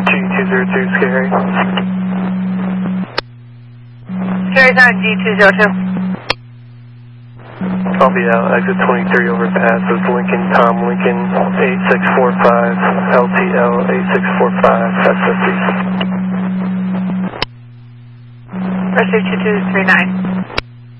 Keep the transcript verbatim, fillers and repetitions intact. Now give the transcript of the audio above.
G two zero two, Scary. Scary's on G two zero two. I'll be out, exit twenty-three overpass with Lincoln, Tom Lincoln, eight six four five, L T L eight six four five, S fifty. Pursuit two two three nine.